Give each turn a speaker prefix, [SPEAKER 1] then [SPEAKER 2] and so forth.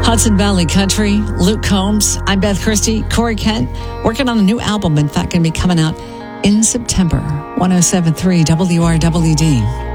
[SPEAKER 1] Hudson Valley Country, Luke Combs. I'm Beth Christie, Corey Kent, working on a new album. In fact, going to be coming out in September. 107.3 WRWD.